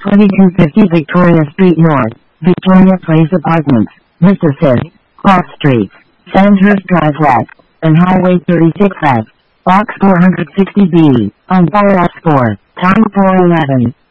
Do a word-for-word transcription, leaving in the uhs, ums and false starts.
twenty-two fifty Victoria Street North, Victoria Place Apartments, Mississauga, Cross Street, Sandhurst Drive West, and Highway thirty-six F, Box four sixty B, on Bar F four, time four eleven.